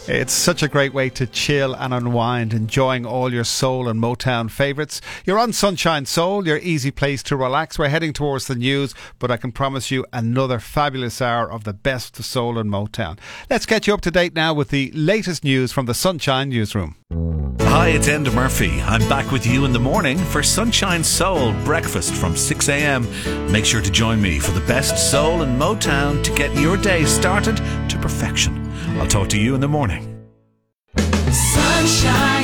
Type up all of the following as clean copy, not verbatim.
It's such a great way to chill and unwind, enjoying all your soul and Motown favourites. You're on Sunshine Soul, your easy place to relax. We're heading towards the news, but I can promise you another fabulous hour of the best of soul and Motown. Let's get you up to date now with the latest news from the Sunshine Newsroom. Hi, it's Enda Murphy. I'm back with you in the morning for Sunshine Soul breakfast from 6 a.m. Make sure to join me for the best soul and Motown to get your day started to perfection. I'll talk to you in the morning. Sunshine.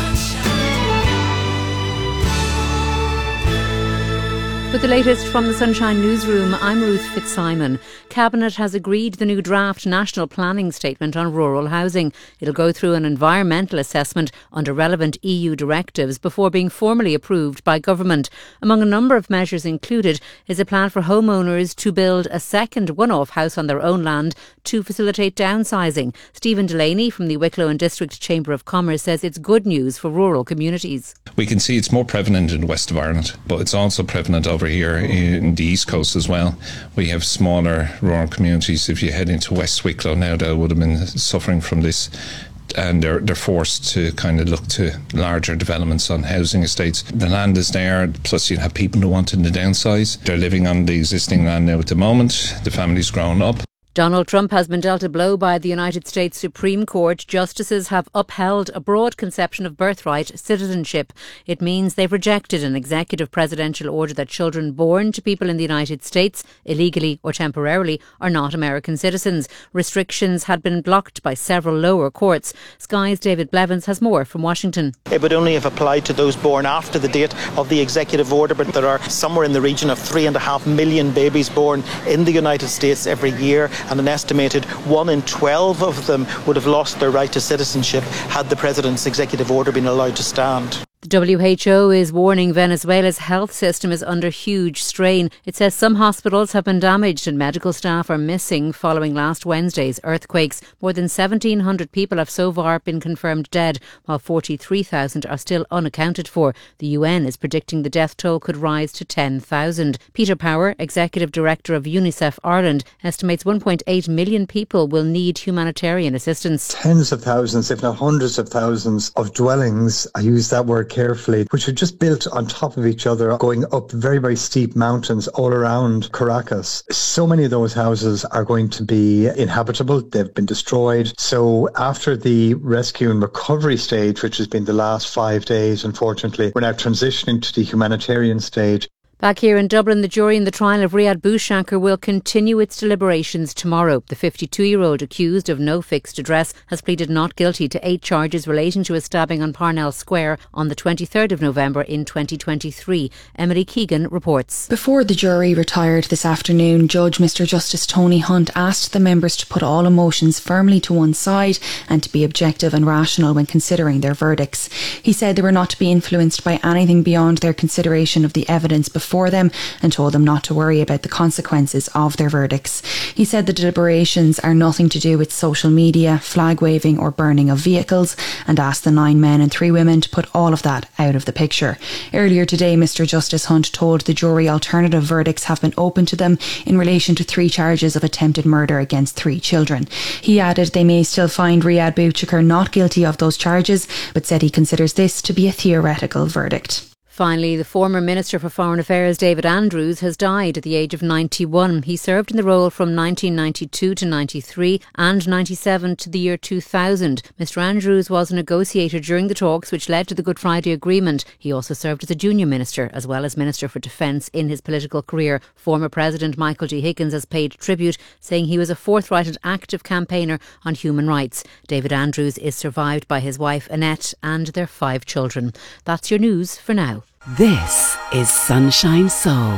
With the latest from the Sunshine Newsroom, I'm Ruth Fitzsimon. Cabinet has agreed the new draft National Planning Statement on rural housing. It'll go through an environmental assessment under relevant EU directives before being formally approved by government. Among a number of measures included is a plan for homeowners to build a second one-off house on their own land to facilitate downsizing. Stephen Delaney from the Wicklow and District Chamber of Commerce says it's good news for rural communities. We can see it's more prevalent in the west of Ireland, but it's also prevalent over here in the east coast as well. We have smaller rural communities. If you head into West Wicklow now, they would have been suffering from this, and they're forced to kind of look to larger developments on housing estates. The land is there, plus you have people who wanted to downsize. They're living on the existing land now at the moment. The family's grown up. Donald Trump has been dealt a blow by the United States Supreme Court. Justices have upheld a broad conception of birthright citizenship. It means they've rejected an executive presidential order that children born to people in the United States, illegally or temporarily, are not American citizens. Restrictions had been blocked by several lower courts. Sky's David Blevins has more from Washington. It would only have applied to those born after the date of the executive order, but there are somewhere in the region of 3.5 million babies born in the United States every year, and an estimated 1 in 12 of them would have lost their right to citizenship had the President's executive order been allowed to stand. The WHO is warning Venezuela's health system is under huge strain. It says some hospitals have been damaged and medical staff are missing following last Wednesday's earthquakes. More than 1,700 people have so far been confirmed dead, while 43,000 are still unaccounted for. The UN is predicting the death toll could rise to 10,000. Peter Power, Executive Director of UNICEF Ireland, estimates 1.8 million people will need humanitarian assistance. Tens of thousands, if not hundreds of thousands of dwellings, I use that word carefully, which are just built on top of each other, going up very, very steep mountains all around Caracas. So many of those houses are going to be inhabitable. They've been destroyed. So after the rescue and recovery stage, which has been the last 5 days, unfortunately, we're now transitioning to the humanitarian stage. Back here in Dublin, the jury in the trial of Riyad Boushakar will continue its deliberations tomorrow. The 52-year-old accused of no fixed address has pleaded not guilty to 8 charges relating to a stabbing on Parnell Square on the 23rd of November in 2023. Emily Keegan reports. Before the jury retired this afternoon, Judge Mr Justice Tony Hunt asked the members to put all emotions firmly to one side and to be objective and rational when considering their verdicts. He said they were not to be influenced by anything beyond their consideration of the evidence before them, and told them not to worry about the consequences of their verdicts. He said the deliberations are nothing to do with social media, flag waving or burning of vehicles, and asked the 9 men and 3 women to put all of that out of the picture. Earlier today, Mr Justice Hunt told the jury alternative verdicts have been open to them in relation to 3 charges of attempted murder against 3 children. He added they may still find Riyad Boushakar not guilty of those charges, but said he considers this to be a theoretical verdict. Finally, the former Minister for Foreign Affairs, David Andrews, has died at the age of 91. He served in the role from 1992 to 93 and 97 to the year 2000. Mr Andrews was a negotiator during the talks which led to the Good Friday Agreement. He also served as a junior minister as well as Minister for Defence in his political career. Former President Michael G. Higgins has paid tribute, saying he was a forthright and active campaigner on human rights. David Andrews is survived by his wife Annette and their 5 children. That's your news for now. This is Sunshine Soul.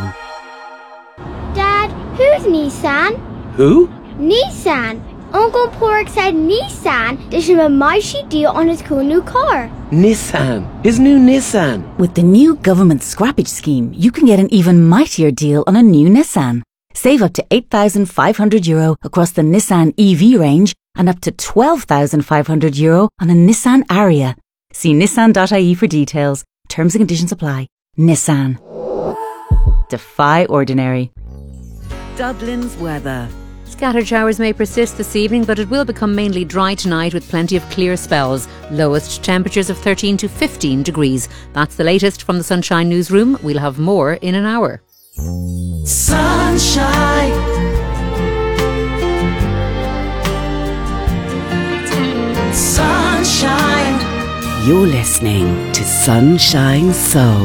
Dad, who's Nissan? Who? Nissan. Uncle Pork said Nissan did him a mighty deal on his cool new car. Nissan. His new Nissan. With the new government scrappage scheme, you can get an even mightier deal on a new Nissan. Save up to €8,500 across the Nissan EV range and up to €12,500 on a Nissan Ariya. See nissan.ie for details. Terms and conditions apply. Nissan. Defy ordinary. Dublin's weather. Scattered showers may persist this evening, but it will become mainly dry tonight with plenty of clear spells. Lowest temperatures of 13 to 15 degrees. That's the latest from the Sunshine Newsroom. We'll have more in an hour. Sunshine. Sunshine. You're listening to Sunshine Soul.